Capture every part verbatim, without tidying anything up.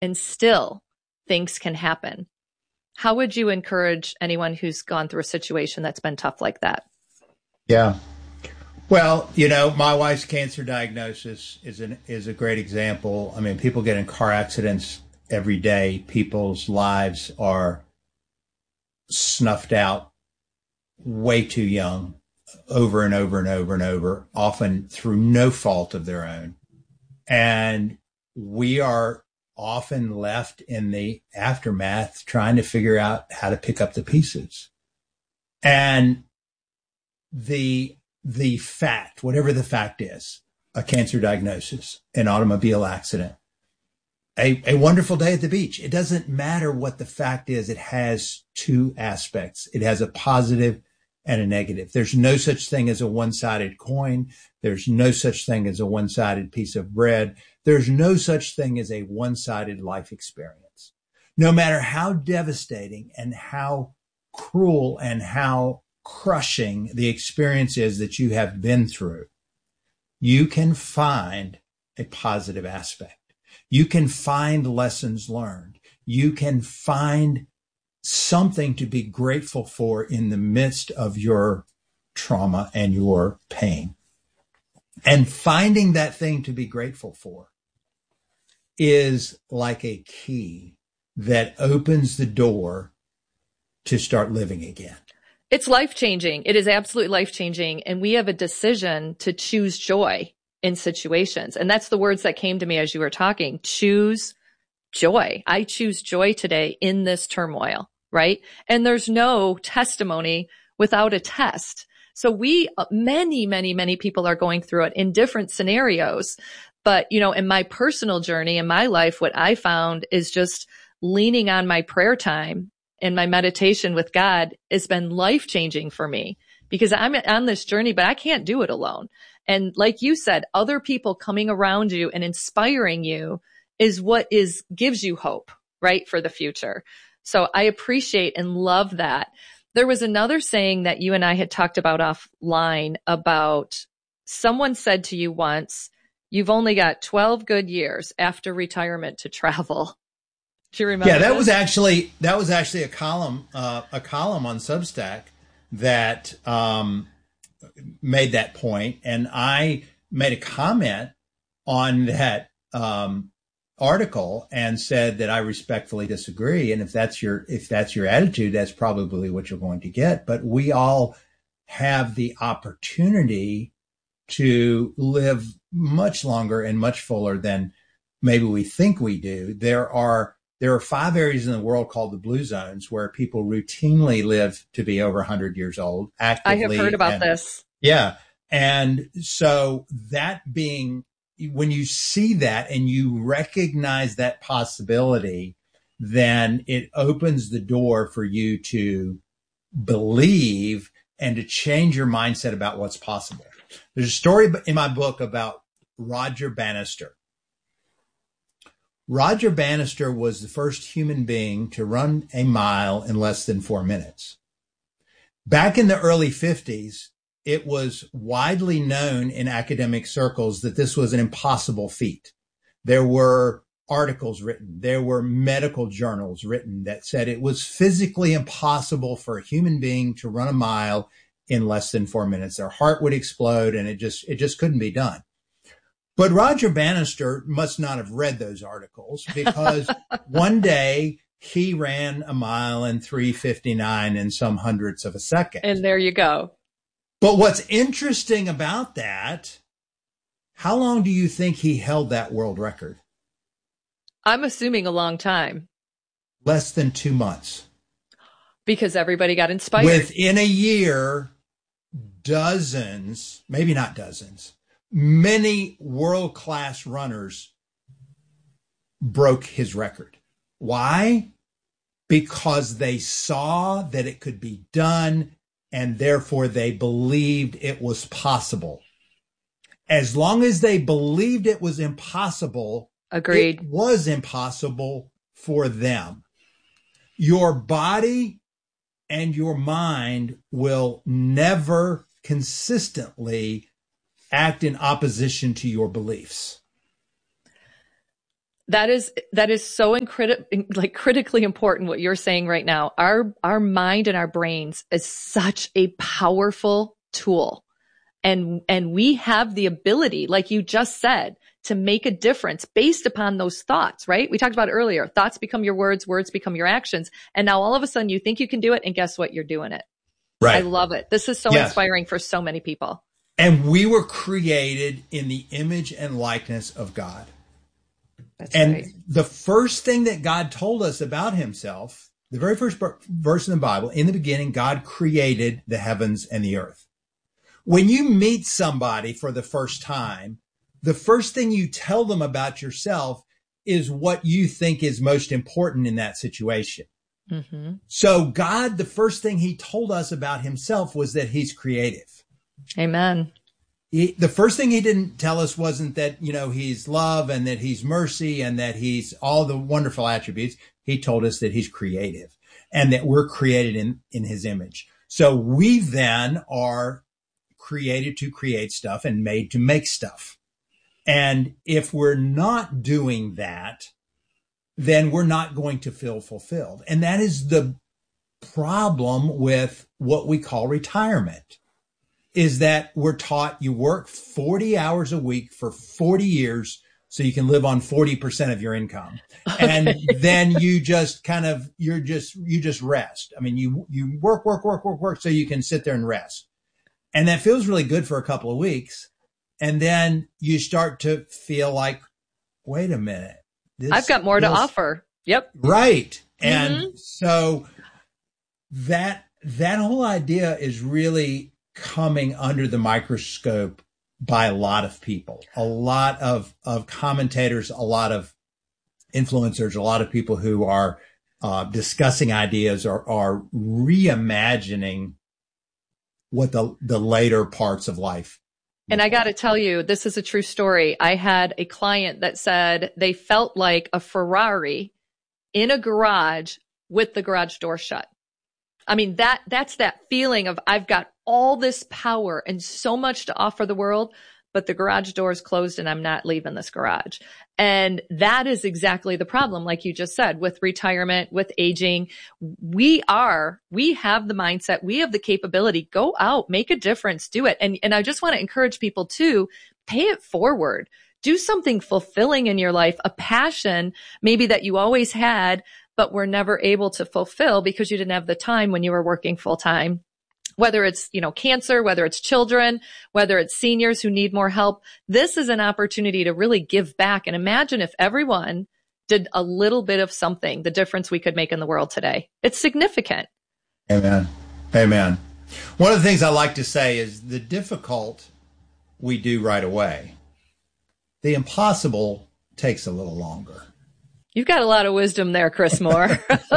and still things can happen. How would you encourage anyone who's gone through a situation that's been tough like that? Yeah. Well, you know, my wife's cancer diagnosis is an is a great example. I mean, people get in car accidents every day. People's lives are snuffed out way too young, over and over and over and over, often through no fault of their own. And we are often left in the aftermath trying to figure out how to pick up the pieces. And the the fact, whatever the fact is, a cancer diagnosis, an automobile accident, a, a wonderful day at the beach. It doesn't matter what the fact is. It has two aspects. It has a positive and a negative. There's no such thing as a one-sided coin. There's no such thing as a one-sided piece of bread. There's no such thing as a one-sided life experience. No matter how devastating and how cruel and how crushing the experience is that you have been through, you can find a positive aspect. You can find lessons learned. You can find something to be grateful for in the midst of your trauma and your pain. And finding that thing to be grateful for is like a key that opens the door to start living again. It's life-changing. It is absolutely life-changing. And we have a decision to choose joy in situations. And that's the words that came to me as you were talking. Choose joy. I choose joy today in this turmoil, right? And there's no testimony without a test. So we, many, many, many people are going through it in different scenarios. But, you know, in my personal journey, in my life, what I found is just leaning on my prayer time and my meditation with God has been life-changing for me because I'm on this journey, but I can't do it alone. And like you said, other people coming around you and inspiring you is what is gives you hope, right, for the future. So I appreciate and love that. There was another saying that you and I had talked about offline about someone said to you once, you've only got twelve good years after retirement to travel. Do you remember? Yeah, that this? was actually that was actually a column uh, a column on Substack that um, made that point, and I made a comment on that um, article and said that I respectfully disagree. And if that's your if that's your attitude, that's probably what you're going to get. But we all have the opportunity to live much longer and much fuller than maybe we think we do. There are There are five areas in the world called the blue zones where people routinely live to be over one hundred years old. Actively, I have heard about and, this. Yeah. And so that being, when you see that and you recognize that possibility, then it opens the door for you to believe and to change your mindset about what's possible. There's a story in my book about Roger Bannister. Roger Bannister was the first human being to run a mile in less than four minutes. Back in the early fifties, it was widely known in academic circles that this was an impossible feat. There were articles written, there were medical journals written that said it was physically impossible for a human being to run a mile in less than four minutes. Their heart would explode and it just, it just couldn't be done. But Roger Bannister must not have read those articles because one day he ran a mile in three fifty-nine and some hundredths of a second. And there you go. But what's interesting about that, how long do you think he held that world record? I'm assuming a long time. Less than two months. Because everybody got inspired. Within a year, dozens, maybe not dozens, many world-class runners broke his record. Why? Because they saw that it could be done, and therefore they believed it was possible. As long as they believed it was impossible, Agreed. It was impossible for them. Your body and your mind will never consistently act in opposition to your beliefs. That is, that is so incredible, like critically important what you're saying right now. Our, our mind and our brains is such a powerful tool. And, and we have the ability, like you just said, to make a difference based upon those thoughts, right? We talked about it earlier. Thoughts become your words, words become your actions. And now all of a sudden you think you can do it. And guess what? You're doing it. Right. I love it. This is so yes. inspiring for so many people. And we were created in the image and likeness of God. That's and right. The first thing that God told us about himself, the very first verse in the Bible, in the beginning, God created the heavens and the earth. When you meet somebody for the first time, the first thing you tell them about yourself is what you think is most important in that situation. Mm-hmm. So God, the first thing he told us about himself was that he's creative. Amen. He, the first thing he didn't tell us wasn't that, you know, he's love and that he's mercy and that he's all the wonderful attributes. He told us that he's creative and that we're created in, in his image. So we then are created to create stuff and made to make stuff. And if we're not doing that, then we're not going to feel fulfilled. And that is the problem with what we call retirement, is that we're taught you work forty hours a week for forty years so you can live on forty percent of your income. Okay. And then you just kind of, you're just, you just rest. I mean, you, you work, work, work, work, work so you can sit there and rest. And that feels really good for a couple of weeks. And then you start to feel like, wait a minute. This I've got more feels, to offer. Yep. Right. And mm-hmm. so that, that whole idea is really coming under the microscope by a lot of people, a lot of, of commentators, a lot of influencers, a lot of people who are uh, discussing ideas or are reimagining what the, the later parts of life. And I got to tell you, this is a true story. I had a client that said they felt like a Ferrari in a garage with the garage door shut. I mean, that that's that feeling of I've got all this power and so much to offer the world, but the garage door is closed and I'm not leaving this garage. And that is exactly the problem, like you just said, with retirement, with aging. We are, we have the mindset, we have the capability, go out, make a difference, do it. And, and I just want to encourage people to pay it forward. Do something fulfilling in your life, a passion maybe that you always had, but were never able to fulfill because you didn't have the time when you were working full time. Whether it's, you know, cancer, whether it's children, whether it's seniors who need more help, this is an opportunity to really give back. And imagine if everyone did a little bit of something, the difference we could make in the world today. It's significant. Amen. Amen. One of the things I like to say is the difficult we do right away. The impossible takes a little longer. You've got a lot of wisdom there, Chris Moore.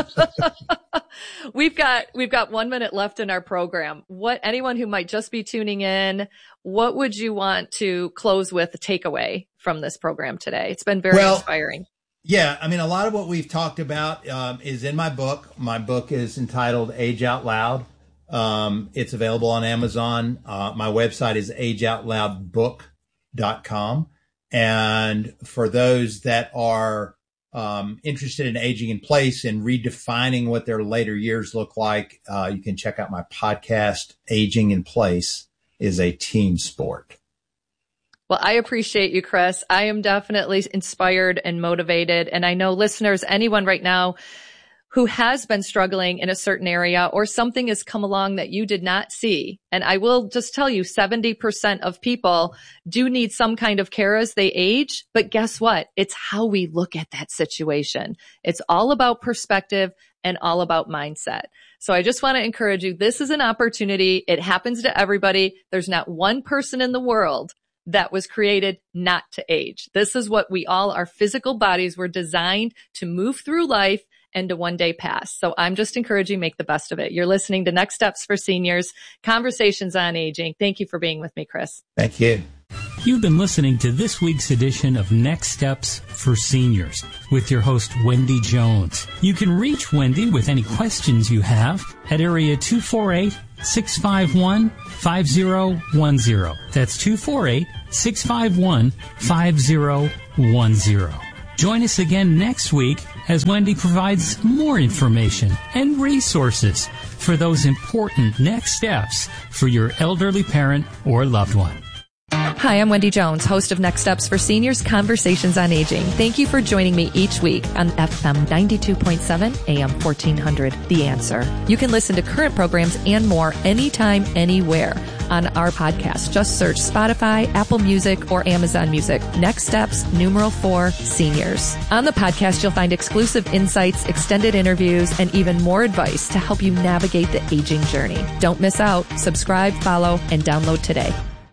We've got, we've got one minute left in our program. What, anyone who might just be tuning in, what would you want to close with a takeaway from this program today? It's been very well, inspiring. Yeah. I mean, a lot of what we've talked about um, is in my book. My book is entitled Age Out Loud. Um, it's available on Amazon. Uh, my website is age out loud book dot com. And for those that are Um, interested in aging in place and redefining what their later years look like, uh, you can check out my podcast, Aging in Place is a Team Sport. Well, I appreciate you, Chris. I am definitely inspired and motivated. And I know listeners, anyone right now who has been struggling in a certain area or something has come along that you did not see. And I will just tell you, seventy percent of people do need some kind of care as they age. But guess what? It's how we look at that situation. It's all about perspective and all about mindset. So I just want to encourage you. This is an opportunity. It happens to everybody. There's not one person in the world that was created not to age. This is what we all, our physical bodies were designed to move through life and to one day pass. So I'm just encouraging, make the best of it. You're listening to Next Steps for Seniors, Conversations on Aging. Thank you for being with me, Chris. Thank you. You've been listening to this week's edition of Next Steps for Seniors with your host, Wendy Jones. You can reach Wendy with any questions you have at area two four eight, six five one, five zero one zero. That's two four eight, six five one, five zero one zero. Join us again next week as Wendy provides more information and resources for those important next steps for your elderly parent or loved one. Hi, I'm Wendy Jones, host of Next Steps for Seniors Conversations on Aging. Thank you for joining me each week on F M ninety-two point seven, A M fourteen hundred, The Answer. You can listen to current programs and more anytime, anywhere on our podcast. Just search Spotify, Apple Music, or Amazon Music. Next Steps, numeral four, Seniors. On the podcast, you'll find exclusive insights, extended interviews, and even more advice to help you navigate the aging journey. Don't miss out. Subscribe, follow, and download today.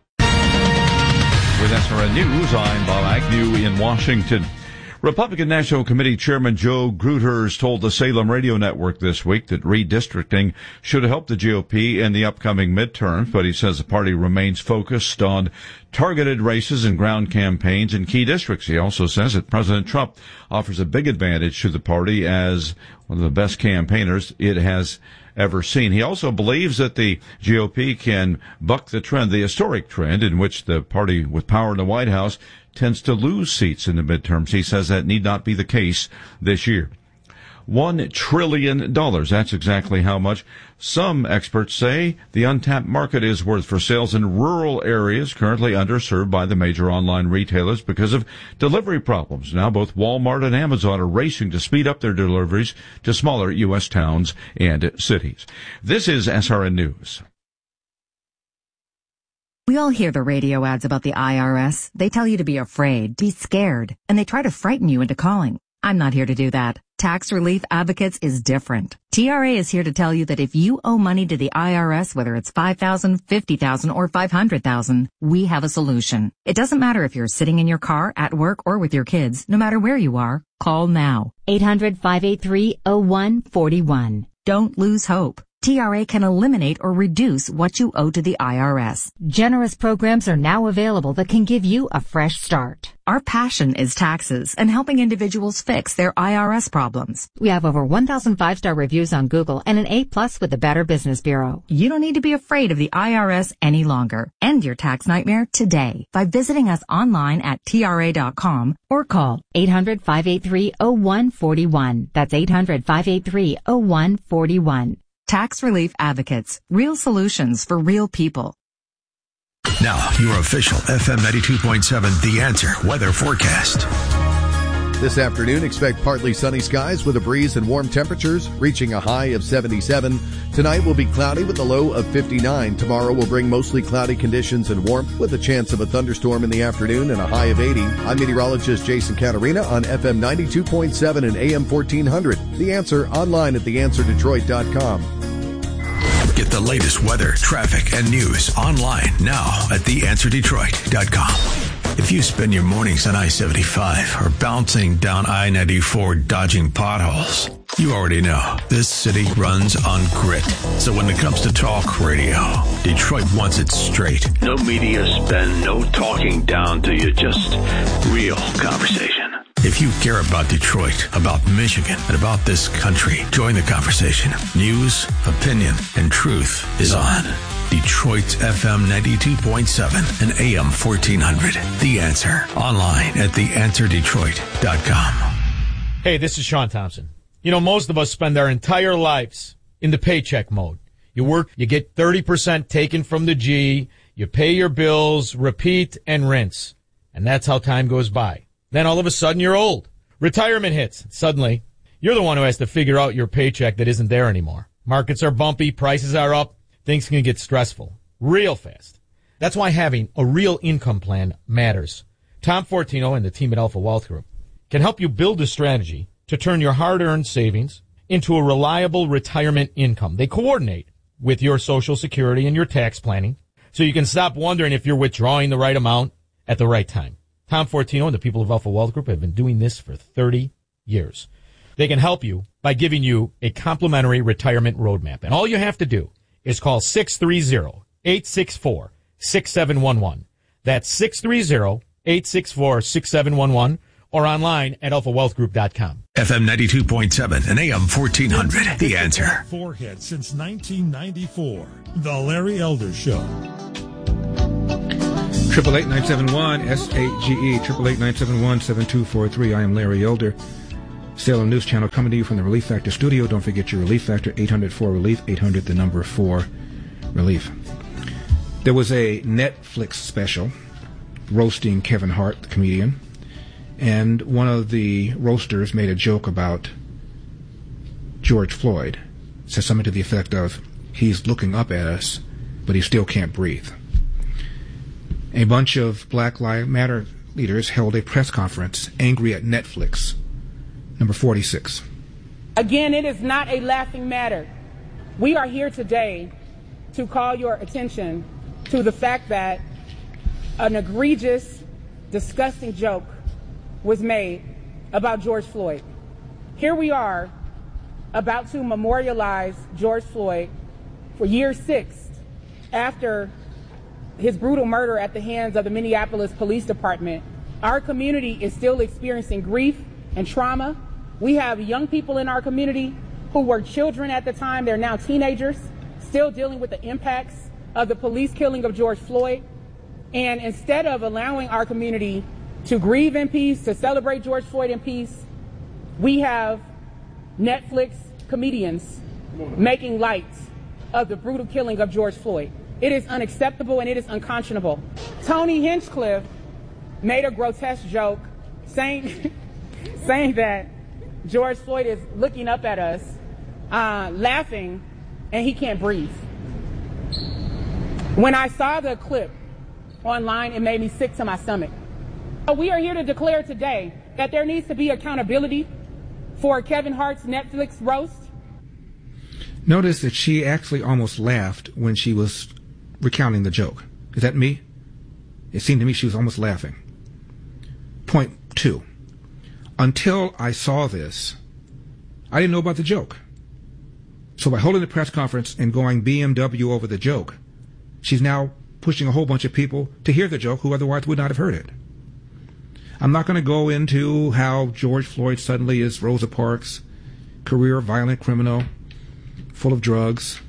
With S R N News, I'm Bob Agnew in Washington. Republican National Committee Chairman Joe Gruters told the Salem Radio Network this week that redistricting should help the G O P in the upcoming midterms, but he says the party remains focused on targeted races and ground campaigns in key districts. He also says that President Trump offers a big advantage to the party as one of the best campaigners it has ever seen. He also believes that the G O P can buck the trend, the historic trend in which the party with power in the White House tends to lose seats in the midterms. He says that need not be the case this year. One trillion dollars. That's exactly how much some experts say the untapped market is worth for sales in rural areas currently underserved by the major online retailers because of delivery problems. Now both Walmart and Amazon are racing to speed up their deliveries to smaller U S towns and cities. This is S R N News. We all hear the radio ads about the I R S. They tell you to be afraid, be scared, and they try to frighten you into calling. I'm not here to do that. Tax Relief Advocates is different. T R A is here to tell you that if you owe money to the I R S, whether it's five thousand dollars, fifty thousand dollars, or five hundred thousand dollars, we have a solution. It doesn't matter if you're sitting in your car, at work, or with your kids. No matter where you are, call now. eight hundred, five eight three, oh one four one. Don't lose hope. T R A can eliminate or reduce what you owe to the I R S. Generous programs are now available that can give you a fresh start. Our passion is taxes and helping individuals fix their I R S problems. We have over one thousand five-star reviews on Google and an A plus with the Better Business Bureau. You don't need to be afraid of the I R S any longer. End your tax nightmare today by visiting us online at T R A dot com or call eight hundred, five eight three, oh one four one. That's eight hundred, five eight three, oh one four one. Tax Relief Advocates. Real solutions for real people. Now, your official F M ninety-two point seven The Answer weather forecast. This afternoon, expect partly sunny skies with a breeze and warm temperatures reaching a high of seventy-seven. Tonight will be cloudy with a low of fifty-nine. Tomorrow will bring mostly cloudy conditions and warmth with a chance of a thunderstorm in the afternoon and a high of eighty. I'm meteorologist Jason Catarina on F M ninety-two point seven and A M fourteen hundred. The Answer online at the answer detroit dot com. Get the latest weather, traffic, and news online now at the answer detroit dot com. If you spend your mornings on I seventy-five or bouncing down I ninety-four dodging potholes, you already know this city runs on grit. So when it comes to talk radio, Detroit wants it straight. No media spin, no talking down to you, just real conversation. If you care about Detroit, about Michigan, and about this country, join the conversation. News, opinion, and truth is on. Detroit's F M ninety-two point seven and A M fourteen hundred. The Answer. Online at the answer detroit dot com. Hey, this is Sean Thompson. You know, most of us spend our entire lives in the paycheck mode. You work, you get thirty percent taken from the G, you pay your bills, repeat, and rinse. And that's how time goes by. Then all of a sudden you're old. Retirement hits. Suddenly, you're the one who has to figure out your paycheck that isn't there anymore. Markets are bumpy, prices are up, things can get stressful real fast. That's why having a real income plan matters. Tom Fortino and the team at Alpha Wealth Group can help you build a strategy to turn your hard-earned savings into a reliable retirement income. They coordinate with your Social Security and your tax planning so you can stop wondering if you're withdrawing the right amount at the right time. Tom Fortino and the people of Alpha Wealth Group have been doing this for thirty years. They can help you by giving you a complimentary retirement roadmap. And all you have to do is call six three zero, eight six four, six seven one one. That's six three zero, eight six four, six seven one one or online at alpha wealth group dot com. F M ninety-two point seven and A M fourteen hundred. The Answer. Four hits since nineteen ninety-four. The Larry Elder Show. Triple eight nine seven one S A G E. Triple eight nine seven one seven two four three. I am Larry Elder. Salem News Channel coming to you from the Relief Factor studio. Don't forget your Relief Factor, eight hundred four relief, eight hundred the number four relief. There was a Netflix special roasting Kevin Hart, the comedian, and one of the roasters made a joke about George Floyd. Said something to the effect of, he's looking up at us, but he still can't breathe. A bunch of Black Lives Matter leaders held a press conference angry at Netflix. Number forty-six. Again, it is not a laughing matter. We are here today to call your attention to the fact that an egregious, disgusting joke was made about George Floyd. Here we are about to memorialize George Floyd for year six after his brutal murder at the hands of the Minneapolis Police Department. Our community is still experiencing grief and trauma. We have young people in our community who were children at the time. They're now teenagers, still dealing with the impacts of the police killing of George Floyd. And instead of allowing our community to grieve in peace, to celebrate George Floyd in peace, we have Netflix comedians making light of the brutal killing of George Floyd. It is unacceptable and it is unconscionable. Tony Hinchcliffe made a grotesque joke saying, saying that George Floyd is looking up at us, uh, laughing, and he can't breathe. When I saw the clip online, it made me sick to my stomach. We are here to declare today that there needs to be accountability for Kevin Hart's Netflix roast. Notice that she actually almost laughed when she was recounting the joke. Is that me? It seemed to me she was almost laughing. Point two. Until I saw this, I didn't know about the joke. So by holding the press conference and going B M W over the joke, she's now pushing a whole bunch of people to hear the joke who otherwise would not have heard it. I'm not going to go into how George Floyd suddenly is Rosa Parks, career violent criminal, full of drugs,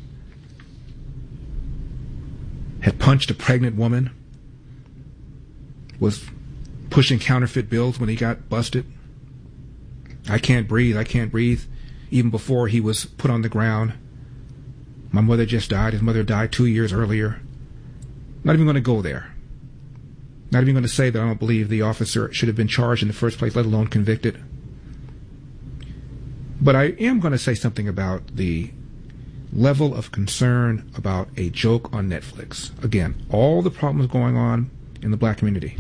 had punched a pregnant woman, was pushing counterfeit bills when he got busted. I can't breathe, I can't breathe. Even before he was put on the ground. My mother just died. His mother died two years earlier. Not even going to go there. Not even going to say that I don't believe the officer should have been charged in the first place, let alone convicted. But I am going to say something about the level of concern about a joke on Netflix. Again, all the problems going on in the black community.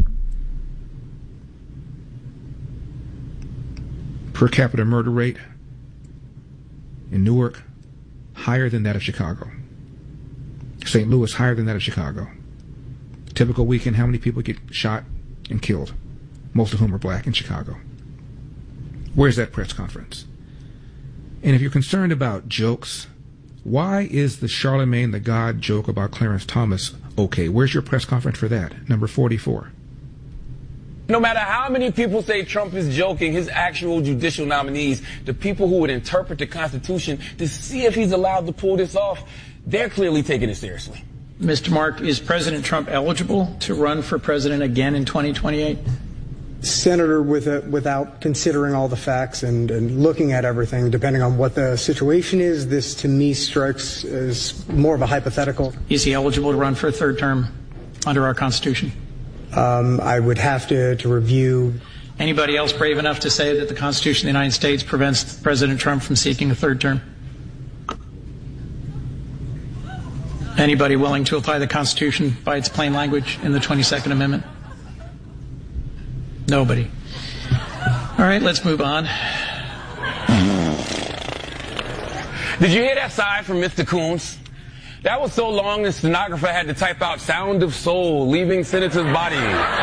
Per capita murder rate in Newark, higher than that of Chicago. Saint Louis, higher than that of Chicago. Typical weekend, how many people get shot and killed? Most of whom are black in Chicago. Where's that press conference? And if you're concerned about jokes, why is the Charlemagne the God joke about Clarence Thomas okay? Where's your press conference for that? Number forty-four. No matter how many people say Trump is joking, his actual judicial nominees, the people who would interpret the Constitution to see if he's allowed to pull this off, they're clearly taking it seriously. Mister Mark, is President Trump eligible to run for president again in twenty twenty-eight? Senator, with a, without considering all the facts and, and looking at everything, depending on what the situation is, this to me strikes as more of a hypothetical. Is he eligible to run for a third term under our Constitution? Um, I would have to, to review. Anybody else brave enough to say that the Constitution of the United States prevents President Trump from seeking a third term? Anybody willing to apply the Constitution by its plain language in the twenty-second Amendment? Nobody. All right, let's move on. Did you hear that sigh from Mister Coons? That was so long the stenographer had to type out sound of soul leaving senator's body.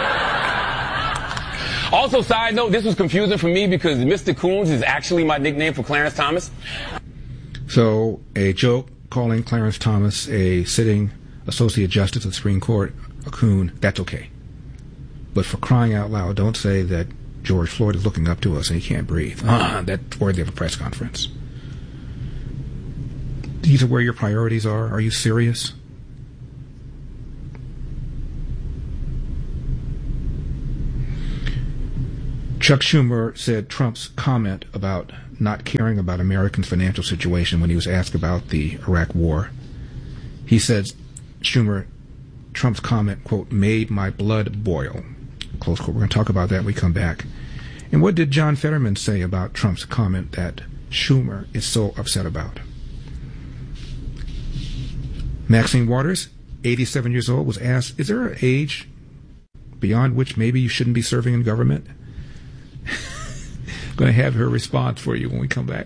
Also, side note, this was confusing for me because Mister Coons is actually my nickname for Clarence Thomas. So, a joke calling Clarence Thomas a sitting Associate Justice of the Supreme Court a coon, that's okay. But for crying out loud, don't say that George Floyd is looking up to us and he can't breathe. Ah, that's worthy of a press conference. These are where your priorities are. Are you serious? Chuck Schumer said Trump's comment about not caring about Americans' financial situation when he was asked about the Iraq war. He said, Schumer, Trump's comment, quote, made my blood boil, close quote. We're going to talk about that when we come back. And what did John Fetterman say about Trump's comment that Schumer is so upset about? Maxine Waters, eighty-seven years old, was asked, is there an age beyond which maybe you shouldn't be serving in government? I'm going to have her response for you when we come back.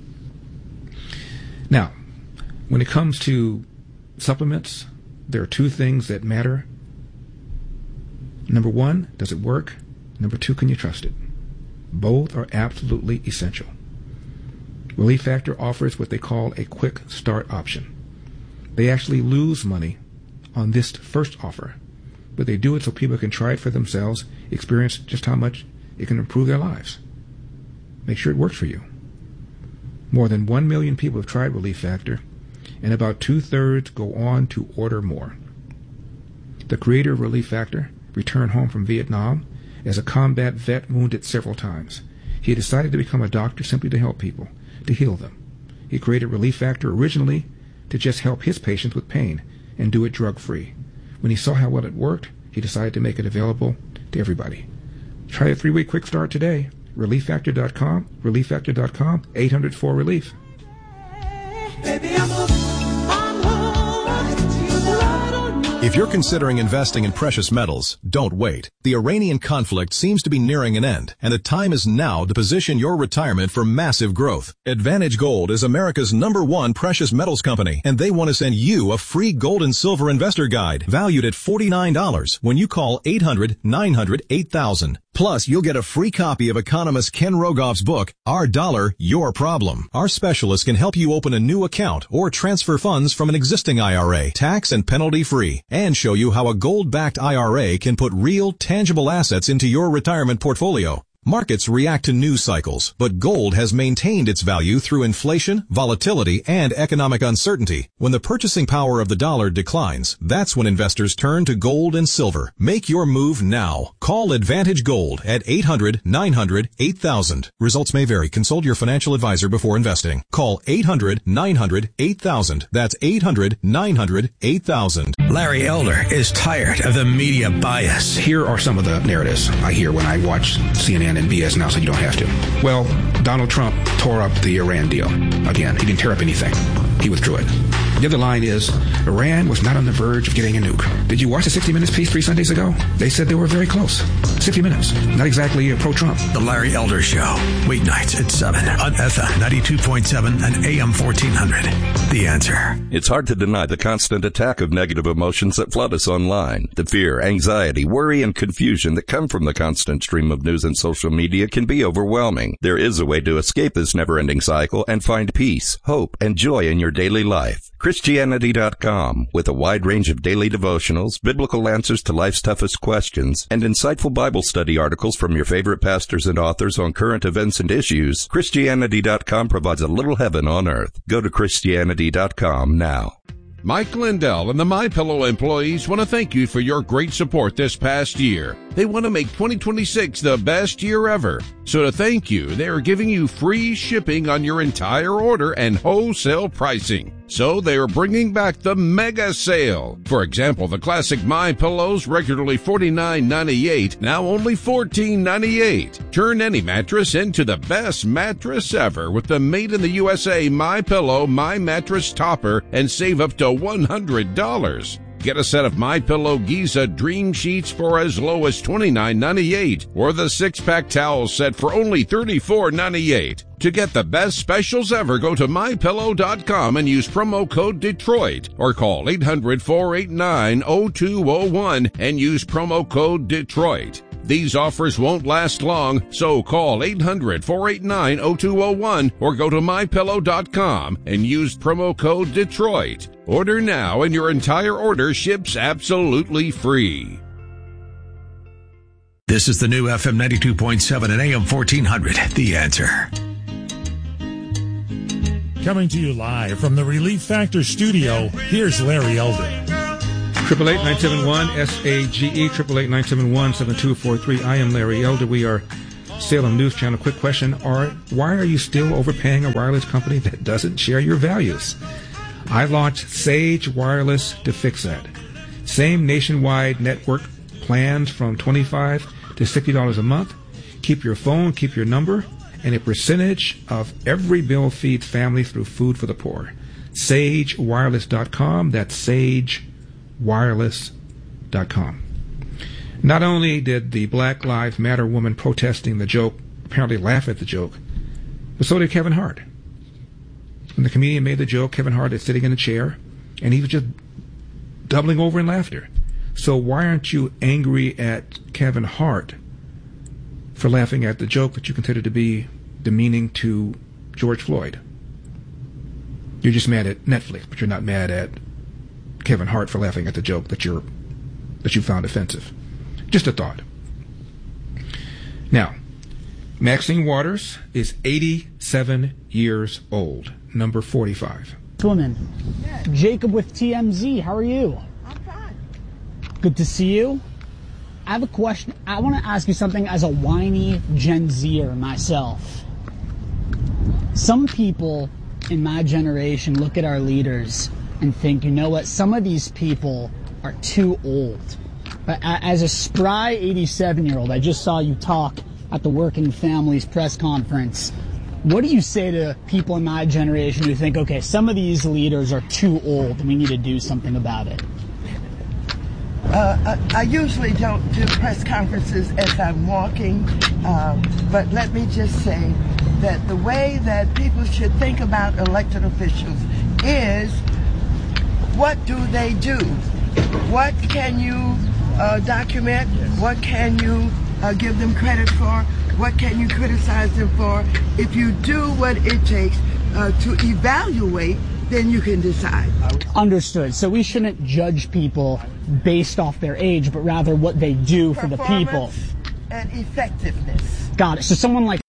Now, when it comes to supplements, there are two things that matter. Number one, does it work? Number two, can you trust it? Both are absolutely essential. Relief Factor offers what they call a quick start option. They actually lose money on this first offer, but they do it so people can try it for themselves, experience just how much it can improve their lives. Make sure it works for you. More than one million people have tried Relief Factor, and about two-thirds go on to order more. The creator of Relief Factor returned home from Vietnam as a combat vet wounded several times. He decided to become a doctor simply to help people, to heal them. He created Relief Factor originally to just help his patients with pain and do it drug-free. When he saw how well it worked, he decided to make it available to everybody. Try a three-week quick start today. relief factor dot com, relief factor dot com, eight hundred four relief. Baby, I'm a, I'm If you're considering investing in precious metals, don't wait. The Iranian conflict seems to be nearing an end, and the time is now to position your retirement for massive growth. Advantage Gold is America's number one precious metals company, and they want to send you a free gold and silver investor guide valued at forty-nine dollars when you call eight hundred, nine hundred, eight thousand. Plus, you'll get a free copy of economist Ken Rogoff's book, Our Dollar, Your Problem. Our specialist can help you open a new account or transfer funds from an existing I R A, tax and penalty free, and show you how a gold-backed I R A can put real, tangible assets into your retirement portfolio. Markets react to news cycles, but gold has maintained its value through inflation, volatility, and economic uncertainty. When the purchasing power of the dollar declines, that's when investors turn to gold and silver. Make your move now. Call Advantage Gold at eight hundred, nine hundred, eight thousand. Results may vary. Consult your financial advisor before investing. Call eight hundred, nine hundred, eight thousand. That's eight hundred, nine hundred, eight thousand. Larry Elder is tired of the media bias. Here are some of the narratives I hear when I watch C N N and B S now, so you don't have to. Well, Donald Trump tore up the Iran deal. Again, he didn't tear up anything. He withdrew it. The other line is, Iran was not on the verge of getting a nuke. Did you watch the sixty minutes piece three Sundays ago? They said they were very close. sixty minutes. Not exactly pro-Trump. The Larry Elder Show. Weeknights at seven on F M ninety-two point seven and A M fourteen hundred. The Answer. It's hard to deny the constant attack of negative emotions that flood us online. The fear, anxiety, worry, and confusion that come from the constant stream of news and social media can be overwhelming. There is a way to escape this never-ending cycle and find peace, hope, and joy in your daily life. Christianity dot com, with a wide range of daily devotionals, biblical answers to life's toughest questions, and insightful Bible study articles from your favorite pastors and authors on current events and issues, Christianity dot com provides a little heaven on earth. Go to Christianity dot com now. Mike Lindell and the MyPillow employees want to thank you for your great support this past year. They want to make twenty twenty-six the best year ever. So to thank you, they are giving you free shipping on your entire order and wholesale pricing. So they are bringing back the mega sale. For example, the classic MyPillows, regularly forty-nine ninety-eight, now only fourteen ninety-eight. Turn any mattress into the best mattress ever with the made in the U S A MyPillow My Mattress Topper and save up to one hundred dollars. Get a set of MyPillow Giza Dream Sheets for as low as twenty-nine ninety-eight, or the six-pack towel set for only thirty-four ninety-eight. To get the best specials ever, go to My Pillow dot com and use promo code Detroit, or call eight hundred, four eight nine, zero two zero one and use promo code Detroit. These offers won't last long, so call eight hundred, four eight nine, zero two zero one or go to My Pillow dot com and use promo code Detroit. Order now and your entire order ships absolutely free. This is the new F M ninety-two point seven and A M fourteen hundred. The Answer. Coming to you live from the Relief Factor studio, here's Larry Elder. Triple eight nine seven one S A G E triple eight nine seven one seven two four three. I am Larry Elder. We are Salem News Channel, quick question. Are, why are you still overpaying a wireless company that doesn't share your values? I launched Sage Wireless to fix that. Same nationwide network plans from twenty-five dollars to sixty dollars a month. Keep your phone, keep your number, and a percentage of every bill feeds families through Food for the Poor. Sage Wireless dot com. That's Sage Wireless dot com. Not only did the Black Lives Matter woman protesting the joke apparently laugh at the joke, but so did Kevin Hart. When the comedian made the joke, Kevin Hart is sitting in a chair, and he was just doubling over in laughter. So why aren't you angry at Kevin Hart for laughing at the joke that you consider to be demeaning to George Floyd? You're just mad at Netflix, but you're not mad at Kevin Hart for laughing at the joke that you're that you found offensive. Just a thought. Now, Maxine Waters is eighty-seven years old, number forty-five. Woman, Jacob with T M Z, how are you? I'm fine. Good to see you. I have a question. I want to ask you something as a whiny Gen Zer myself. Some people in my generation look at our leaders and think, you know what, some of these people are too old. But as a spry eighty-seven-year-old, I just saw you talk at the Working Families press conference. What do you say to people in my generation who think, okay, some of these leaders are too old and we need to do something about it? Uh, I, I usually don't do press conferences as I'm walking, uh, but let me just say that the way that people should think about elected officials is, what do they do? What can you uh, document? What can you uh, give them credit for? What can you criticize them for? If you do what it takes uh, to evaluate, then you can decide. Understood. So we shouldn't judge people based off their age, but rather what they do for the people. And effectiveness. Got it. So someone like